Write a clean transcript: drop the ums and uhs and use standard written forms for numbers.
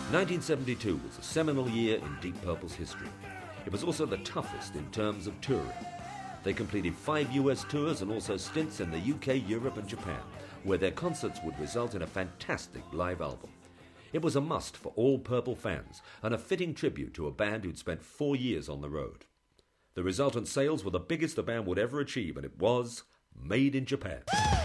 1972 was a seminal year in Deep Purple's history. It was also the toughest in terms of touring. They completed 5 US tours and also stints in the UK, Europe and Japan, where their concerts would result in a fantastic live album. It was a must for all Purple fans and a fitting tribute to a band who'd spent 4 years on the road. The resultant sales were the biggest the band would ever achieve, and it was Made in Japan.